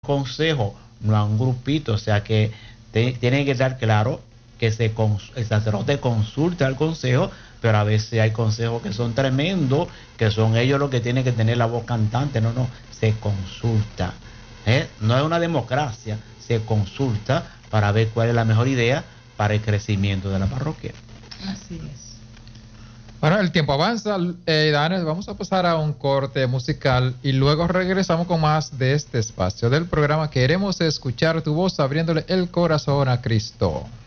consejo, no a un grupito. O sea que tiene que estar claro que el sacerdote consulte al consejo, pero a veces hay consejos que son tremendos, que son ellos los que tienen que tener la voz cantante. No, no, se consulta. No es una democracia, se consulta para ver cuál es la mejor idea para el crecimiento de la parroquia. Así es. Bueno, el tiempo avanza, Danes, vamos a pasar a un corte musical y luego regresamos con más de este espacio del programa. Queremos escuchar tu voz abriéndole el corazón a Cristo.